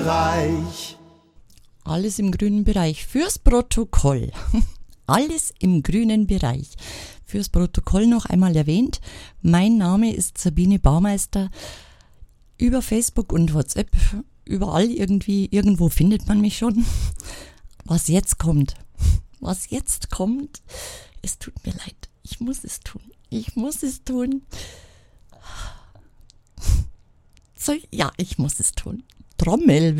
Bereich. Alles im grünen Bereich. Fürs Protokoll. Alles im grünen Bereich. Fürs Protokoll noch einmal erwähnt. Mein Name ist Sabine Baumeister. Über Facebook und WhatsApp, überall irgendwo findet man mich schon. Was jetzt kommt, es tut mir leid. Ich muss es tun. So, ja, ich muss es tun. Trommelwirbel.